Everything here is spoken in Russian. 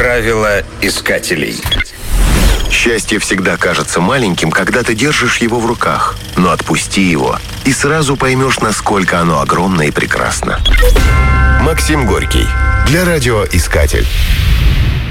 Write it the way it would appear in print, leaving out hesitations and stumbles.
Правила искателей. Счастье всегда кажется маленьким, когда ты держишь его в руках. Но отпусти его, и сразу поймешь, насколько оно огромно и прекрасно. Максим Горький. Для радиоискатель.